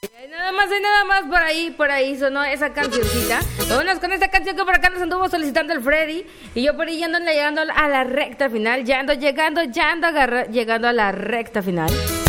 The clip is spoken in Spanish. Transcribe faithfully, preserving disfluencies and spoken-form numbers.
Y nada más y nada más por ahí, por ahí sonó esa cancioncita. Vámonos con esta canción que por acá nos anduvo solicitando el Freddy. Y yo por ahí ya ando llegando a la recta final. Ya ando llegando, ya ando agarra- llegando a la recta final.